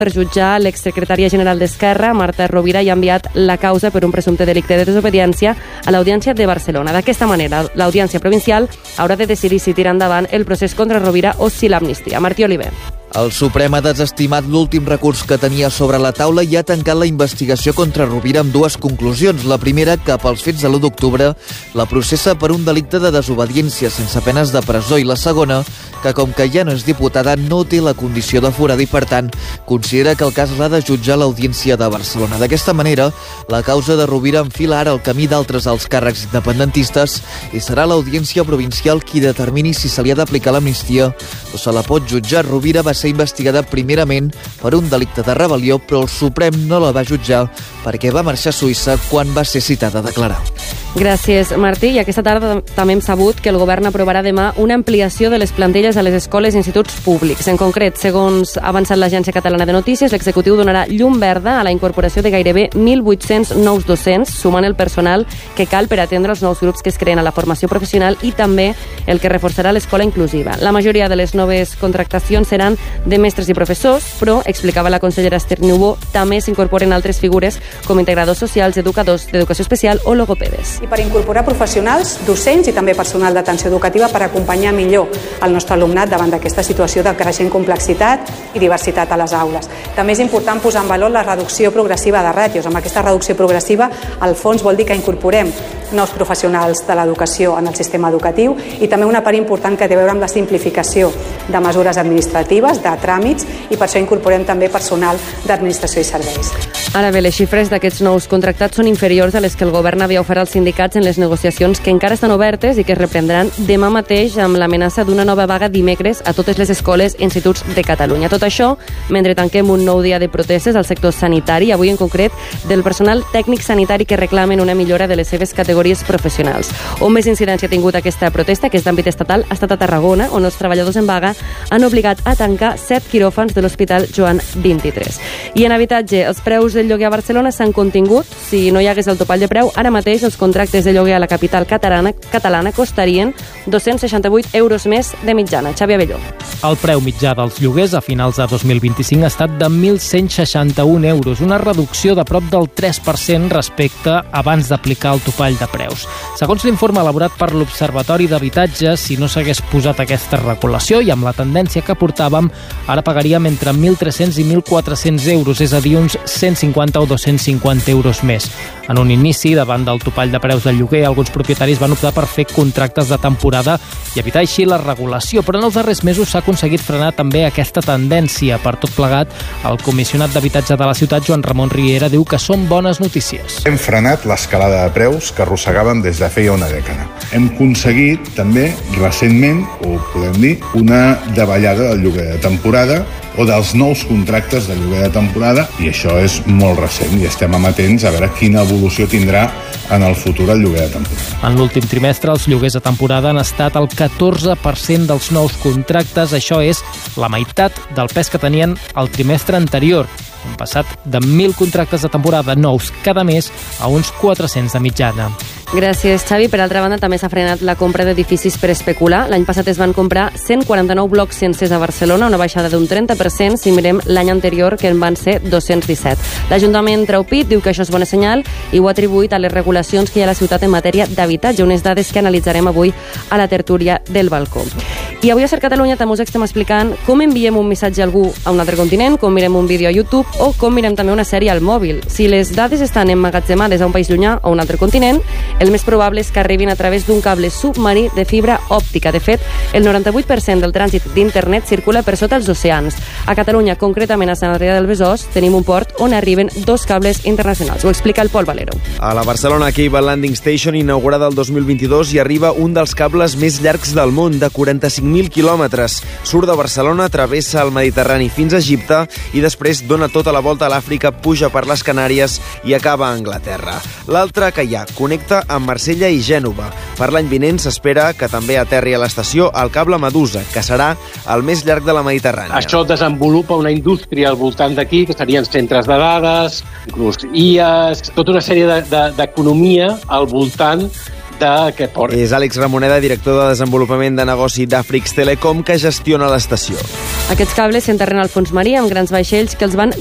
per jutjar l'exsecretària general d'Esquerra, Marta Rovira, i ha enviat la causa per un presumpte delicte de desobediència a l'Audiència de Barcelona. D'aquesta manera, l'Audiència Provincial haurà de decidir si tira endavant el procés contra Rovira o si l'amnistia. Martí Oliver. El Suprem ha desestimat l'últim recurs que tenia sobre la taula i ha tancat la investigació contra Rovira amb dues conclusions. La primera, que pels fets de l'1 d'octubre la processa per un delicte de desobediència sense penes de presó, i la segona, que com que ja no és diputada no té la condició de forada i per tant considera que el cas l'ha de jutjar l'Audiència de Barcelona. D'aquesta manera, la causa de Rovira enfila ara el camí d'altres alts càrrecs independentistes i serà l'Audiència Provincial qui determini si se li ha d'aplicar l'amnistia o se la pot jutjar. Rovira va ser investigada primerament per un delicte de rebel·lió, però el Suprem no la va jutjar perquè va marxar a Suïssa quan va ser citada a declarar. Gràcies, Martí. I aquesta tarda també hem sabut que el govern aprovarà demà una ampliació de les plantilles a les escoles i instituts públics. En concret, segons ha avançat l'Agència Catalana de Notícies, l'executiu donarà llum verda a la incorporació de gairebé 1.800 nous docents, sumant el personal que cal per atendre els nous grups que es creen a la formació professional i també el que reforçarà l'escola inclusiva. La majoria de les noves contractacions seran de mestres i professors, però, explicava la consellera Esther Niubó, també s'incorporen altres figures com integradors socials, educadors d'educació especial o logopedes. I per incorporar professionals, docents i també personal d'atenció educativa per acompanyar millor el nostre alumnat davant d'aquesta situació de creixent complexitat i diversitat a les aules. També és important posar en valor la reducció progressiva de ràtios. Amb aquesta reducció progressiva, al fons vol dir que incorporem nous professionals de l'educació en el sistema educatiu i també una part important que té a veure amb la simplificació de mesures administratives, de tràmits, i per això incorporem també personal d'administració i serveis. Ara bé, les xifres d'aquests nous contractats són inferiors a les que el govern havia ofert als sindicats en les negociacions que encara estan obertes i que es reprendran demà mateix amb l'amenaça d'una nova vaga dimecres a totes les escoles i instituts de Catalunya. Tot això mentre tanquem un nou dia de protestes al sector sanitari, avui en concret del personal tècnic sanitari que reclamen una millora de les seves categories professionals. On més incidència ha tingut aquesta protesta, que és d'àmbit estatal, ha estat a Tarragona, on els treballadors en vaga han obligat a tancar 7 quiròfans de l'Hospital Joan 23. I en habitatge, els preus del lloguer a Barcelona s'han contingut. Si no hi hagués el topall de preu, ara mateix els contractes de lloguer a la capital catalana costarien 268 euros més de mitjana. Xavi Abelló. El preu mitjà dels lloguers a finals de 2025 ha estat de 1.161 euros, una reducció de prop del 3% respecte abans d'aplicar el topall de preus. Segons l'informe elaborat per l'Observatori d'Habitatge, si no s'hagués posat aquesta regulació i amb la tendència que portàvem, ara pagaríem entre 1.300 i 1.400 euros, és a dir, uns 150 o 250 euros més. En un inici, davant del topall de preus del lloguer, alguns propietaris van optar per fer contractes de temporada i evitar així la regulació, però en els darrers mesos s'ha aconseguit frenar també aquesta tendència. Per tot plegat, el comissionat d'habitatge de la ciutat, Joan Ramon Riera, diu que són bones notícies. Hem frenat l'escalada de preus que arrossegàvem des de feia una dècada. Hem aconseguit també recentment, o podem dir, una davallada del lloguer de temporada o dels nous contractes de lloguer de temporada, i això és molt recent i estem amatents a veure quina evolució tindrà en el futur el lloguer de temporada. En l'últim trimestre, els lloguers de temporada han estat el 14% dels nous contractes. Això és la meitat del pes que tenien el trimestre anterior. Han passat de 1.000 contractes de temporada nous cada mes a uns 400 de mitjana. Gràcies, Xavi. Per altra banda, també s'ha frenat la compra d'edificis per especular. L'any passat es van comprar 149 blocs sencers a Barcelona, una baixada d'un 30% si mirem l'any anterior, que en van ser 217. L'Ajuntament treu pit, diu que això és bona senyal i ho ha atribuït a les regulacions que hi ha a la ciutat en matèria d'habitatge, unes dades que analitzarem avui a la tertúlia del balcó. I avui a Ser Catalunya també us estem explicant com enviem un missatge a algú a un altre continent, com mirem un vídeo a YouTube o com mirem també una sèrie al mòbil. Si les dades estan emmagatzemades a un país llunyà o a un altre continent, el més probable és que arribin a través d'un cable submarí de fibra òptica. De fet, el 98% del trànsit d'internet circula per sota els oceans. A Catalunya, concretament a Sant Adrià del Besòs, tenim un port on arriben 2 cables internacionals. Ho explica el Pol Valero. A la Barcelona Cable Landing Station, inaugurada el 2022, hi arriba un dels cables més llargs del món, de 45.000 quilòmetres. Surt de Barcelona, travessa el Mediterrani fins a Egipte i després dona tota la volta a l'Àfrica, puja per les Canàries i acaba a Anglaterra. L'altre que hi ha connecta amb Marsella i Gènova. Per l'any vinent s'espera que també aterri a l'estació el cable Medusa, que serà el més llarg de la Mediterrània. Això desenvolupa una indústria al voltant d'aquí, que serien centres de dades, inclús IAs, tota una sèrie d'economia al voltant d'aquest port. És Àlex Ramoneda, director de desenvolupament de negoci d'Afrix Telecom, que gestiona l'estació. Aquests cables s'enterren al fons marí amb grans vaixells que els van